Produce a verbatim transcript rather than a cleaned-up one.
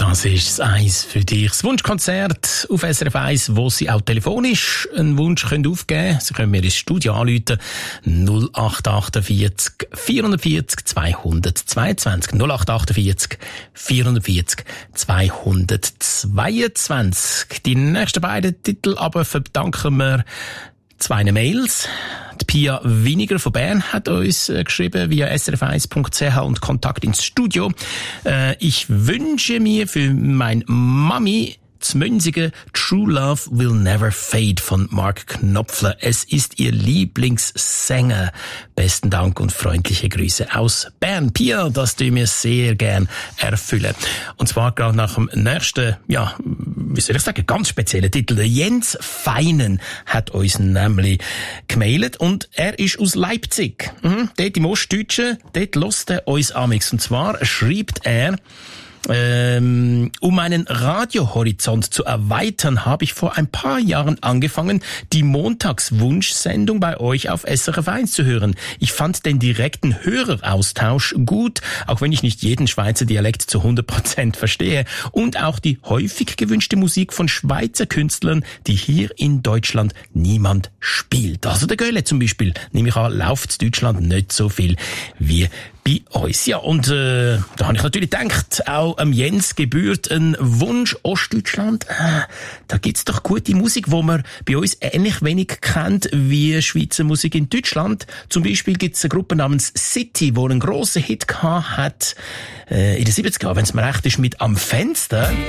Das ist das eins für dich. Das Wunschkonzert auf S R F eins, wo Sie auch telefonisch einen Wunsch können aufgeben können. Sie können mir ins Studio anrufen. null acht achtundvierzig vierundvierzig zweihundertzweiundzwanzig. null acht achtundvierzig vierundvierzig zweihundertzweiundzwanzig. Die nächsten beiden Titel aber verdanken wir zwei Mails. Die Pia Winiger von Bern hat uns äh, geschrieben via s r f eins punkt c h und Kontakt ins Studio. Äh, ich wünsche mir für mein Mami das Münzige True Love Will Never Fade von Mark Knopfler. Es ist ihr Lieblingssänger. Besten Dank und freundliche Grüße aus Bern. Pia, das tun wir sehr gern erfüllen. Und zwar gerade nach dem nächsten, ja, wie soll ich sagen, ganz speziellen Titel. Der Jens Feinen hat uns nämlich gemailt und er ist aus Leipzig. Mhm, dort im Ostdeutschen, dort hört er uns amix. Und zwar schreibt er, Ähm, um meinen Radiohorizont zu erweitern, habe ich vor ein paar Jahren angefangen, die Montagswunschsendung bei euch auf S R F eins zu hören. Ich fand den direkten Höreraustausch gut, auch wenn ich nicht jeden Schweizer Dialekt zu hundert Prozent verstehe, und auch die häufig gewünschte Musik von Schweizer Künstlern, die hier in Deutschland niemand spielt. Also der Göhle zum Beispiel, nehme ich an, läuft in Deutschland nicht so viel wie bei uns. Ja, und äh, da habe ich natürlich gedacht, auch am Jens gebührt ein Wunsch. Ostdeutschland, äh, da gibt's doch gute Musik, wo man bei uns ähnlich wenig kennt wie Schweizer Musik in Deutschland. Zum Beispiel gibt's eine Gruppe namens City, wo einen grossen Hit gehabt hat äh, in den siebziger Jahren, wenn es mir recht ist, mit «Am Fenster».